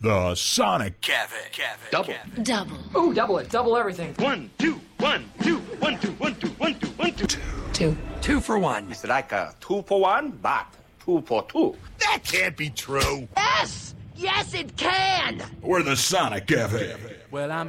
The Sonic Cafe. Double. Double. Ooh, double it. Double everything. 1, 2, 1, 2, 1, 2, 1, 2, 1, 2, 1, 2. Two. 2 for 1. It's like a 2 for 1, but 2 for 2. That can't be true. Yes! Yes, it can! We're the Sonic Cafe. Well, I'm